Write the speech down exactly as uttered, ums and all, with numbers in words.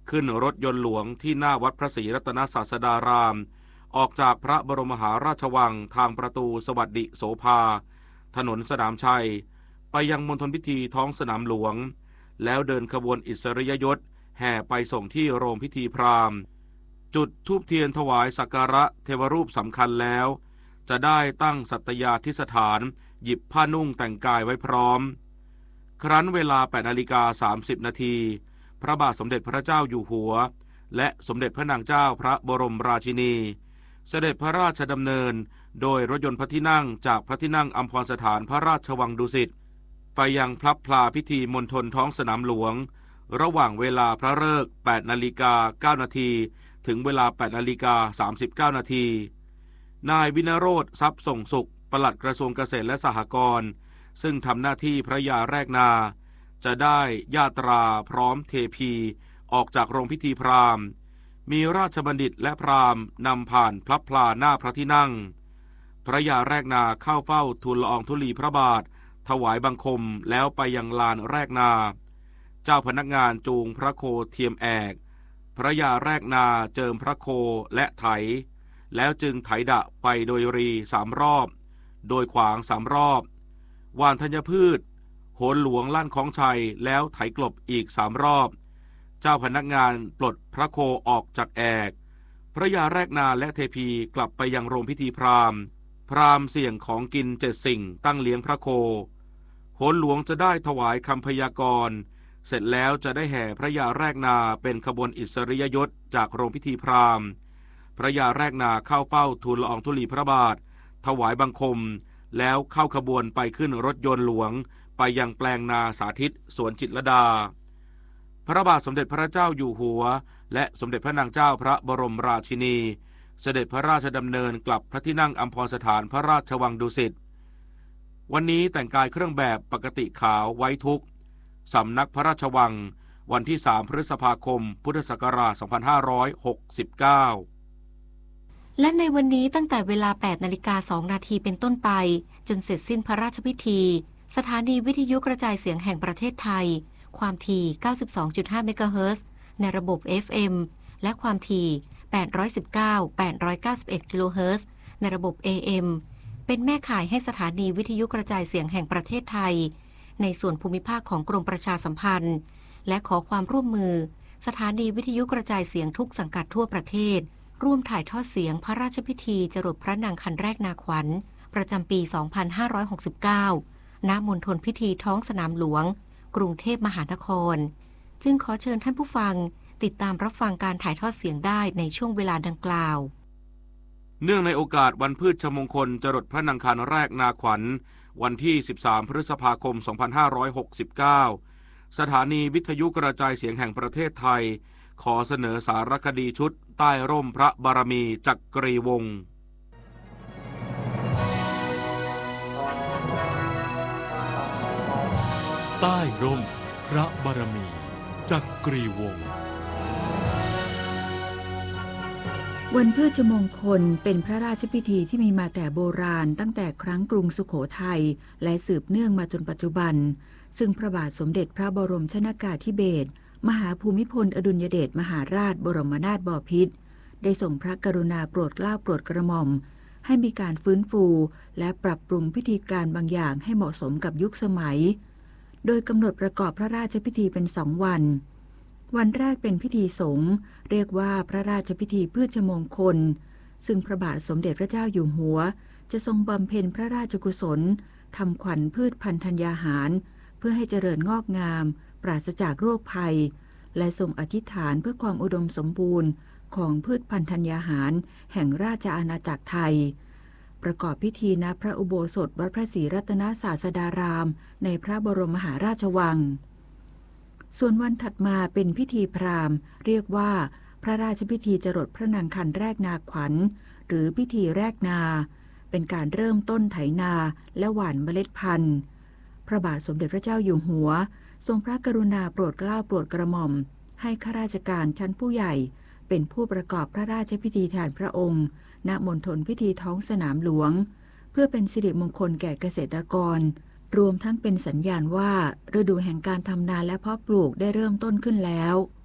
ขึ้นรถยนต์หลวงที่หน้าวัดพระศรีรัตนศาสดารามออกจากพระบรมมหาราชวังทางประตูสวัสดิโสภาถนนสนามชัยไปยังมณฑลพิธีท้องสนามหลวงแล้วเดินขบวนอิสริยยศแห่ไปส่งที่โรงพิธีพราหมณ์จุดธูปเทียนถวายสักการะเทวรูปสำคัญแล้วจะได้ตั้งสัตยาธิสถานหยิบผ้านุ่งแต่งกายไว้พร้อมครั้นเวลา แปดนาฬิกาสามสิบนาทีพระบาทสมเด็จพระเจ้าอยู่หัวและสมเด็จพระนางเจ้าพระบรมราชินีเสด็จพระราชดำเนินโดยรถยนต์พระที่นั่งจากพระที่นั่งอัมพรสถานพระราชวังดุสิตไปยังพลับพลาพิธีมณฑลท้องสนามหลวงระหว่างเวลาพระฤกษ์ แปดนาฬิกาเก้านาทีถึงเวลา แปดนาฬิกาสามสิบเก้านาทีนายวินโรจน์ทรัพย์ส่งสุขปลัดกระทรวงเกษตรและสหกรณ์ซึ่งทำหน้าที่พระยาแรกนาจะได้ญาตราพร้อมเทพีออกจากโรงพิธีพราหมณ์มีราชบัณฑิตและพราหมณ์นำผ่านพลับพลาหน้าพระที่นั่งพระยาแรกนาเข้าเฝ้าทูลละอองธุลีพระบาทถวายบังคมแล้วไปยังลานแรกนาเจ้าพนักงานจูงพระโคเทียมแอกพระยาแรกนาเจิมพระโคและไถแล้วจึงไถดะไปโดยรีสามรอบโดยขวางสามรอบหว่านธัญพืชโหนหลวงลั่นของชัยแล้วไถกลบอีกสามรอบเจ้าพนักงานปลดพระโคออกจากแอกพระยาแรกนาและเทพีกลับไปยังโรงพิธีพราหมณ์พราหมณ์เสี่ยงของกินเจ็ดสิ่งตั้งเลี้ยงพระโคโหนหลวงจะได้ถวายคำพยากรณ์เสร็จแล้วจะได้แห่พระยาแรกนาเป็นขบวนอิสริยยศจากโรงพิธีพราหมณ์พระยาแรกนาเข้าเฝ้าทูลละอองธุลีพระบาทถวายบังคมแล้วเข้าขบวนไปขึ้นรถยนต์หลวงไปยังแปลงนาสาธิตสวนจิตรลดาพระบาทสมเด็จพระเจ้าอยู่หัวและสมเด็จพระนางเจ้าพระบรมราชินีเสด็จพระราชดำเนินกลับพระที่นั่งอัมพรสถานพระราชวังดุสิตวันนี้แต่งกายเครื่องแบบปกติขาวไว้ทุกข์สำนักพระราชวังวันที่สามพฤษภาคมพุทธศักราชสองพันห้าร้อยหกสิบเก้าและในวันนี้ตั้งแต่เวลา แปดนาฬิกาสองนาทีเป็นต้นไปจนเสร็จสิ้นพระราชพิธีสถานีวิทยุกระจายเสียงแห่งประเทศไทยความถี่ เก้าสิบสองจุดห้า เมกะเฮิรตซ์ในระบบ เอฟ เอ็ม และความถี่ แปดร้อยสิบเก้า แปดร้อยเก้าสิบเอ็ด กิโลเฮิรตซ์ในระบบ เอ เอ็ม เป็นแม่ข่ายให้สถานีวิทยุกระจายเสียงแห่งประเทศไทยในส่วนภูมิภาคของกรมประชาสัมพันธ์และขอความร่วมมือสถานีวิทยุกระจายเสียงทุกสังกัดทั่วประเทศร่วมถ่ายทอดเสียงพระราชพิธีจรดพระนางคันแรกนาขวัญประจำปี สองพันห้าร้อยหกสิบเก้า ณ มณฑลพิธีท้องสนามหลวงกรุงเทพมหานครจึงขอเชิญท่านผู้ฟังติดตามรับฟังการถ่ายทอดเสียงได้ในช่วงเวลาดังกล่าวเนื่องในโอกาสวันพืชมงคลจรดพระนางคันแรกนาขวัญวันที่สิบสามพฤษภาคมสองพันห้าร้อยหกสิบเก้าสถานีวิทยุกระจายเสียงแห่งประเทศไทยขอเสนอสารคดีชุดใต้ร่มพระบารมีจักรีวงศ์ใต้ร่มพระบารมีจักรีวงศ์วันพฤชมงคลเป็นพระราชพิธีที่มีมาแต่โบราณตั้งแต่ครั้งกรุงสุโขทัยและสืบเนื่องมาจนปัจจุบันซึ่งพระบาทสมเด็จพระบรมชนกาธิเบศรมหาภูมิพลอดุลยเดชมหาราชบรมนาถบพิตรได้ทรงพระกรุณาโปรดเกล้าโปรดกระหม่อมให้มีการฟื้นฟูและปรับปรุงพิธีการบางอย่างให้เหมาะสมกับยุคสมัยโดยกำหนดประกอบพระราชพิธีเป็นสองวันวันแรกเป็นพิธีสงฆ์เรียกว่าพระราชพิธีพืชมงคลซึ่งพระบาทสมเด็จพระเจ้าอยู่หัวจะทรงบำเพ็ญพระราชกุศลทำขวัญพืชพันธุ์ธัญญาหารเพื่อให้เจริญงอกงามปราศจากโรคภัยและทรงอธิษฐานเพื่อความอุดมสมบูรณ์ของพืชพันธุ์ธัญญาหารแห่งราชอาณาจักรไทยประกอบพิธีณพระอุโบสถวัดพระศรีรัตนศาสดารามในพระบรมมหาราชวังส่วนวันถัดมาเป็นพิธีพราหมณ์เรียกว่าพระราชพิธีจรดพระนางคันแรกนาขวัญหรือพิธีแรกนาเป็นการเริ่มต้นไถนาและหว่านเมล็ดพันธุ์พระบาทสมเด็จพระเจ้าอยู่หัวทรงพระกรุณาโปรดเกล้าโปรดกระหม่อมให้ข้าราชการชั้นผู้ใหญ่เป็นผู้ประกอบพระราชพิธีแทนพระองค์ณมณฑลพิธีท้องสนามหลวงเพื่อเป็นสิริมงคลแก่เกษตรกรรวมทั้งเป็นสัญญาณว่าฤดูแห่งการทำนาและเพาะปลูกได้เริ่มต้นขึ้นแล้ว